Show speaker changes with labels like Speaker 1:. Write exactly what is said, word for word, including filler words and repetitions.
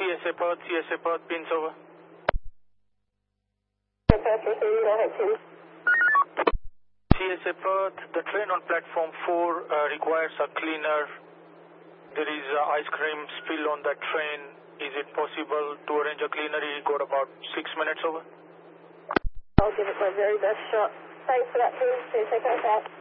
Speaker 1: S A Perth, C S A Perth, pins over. C S A Perth, the train on platform four uh, requires a cleaner. There is uh, ice cream spill on that train. Is it possible to arrange a cleaner? He got about six minutes over.
Speaker 2: I'll give it my very best shot. Thanks for that, please. Take care of that.